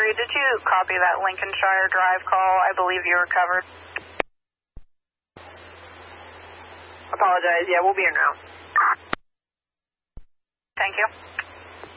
did you copy that Lincolnshire Drive call? I believe you were covered. Apologize. Yeah, we'll be in route. Thank you.